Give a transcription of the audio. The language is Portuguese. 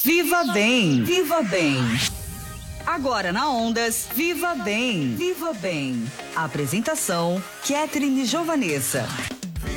Viva Bem, Viva Bem. Agora na Ondas, Viva Bem, Viva Bem. Apresentação, Catherine Giovanessa.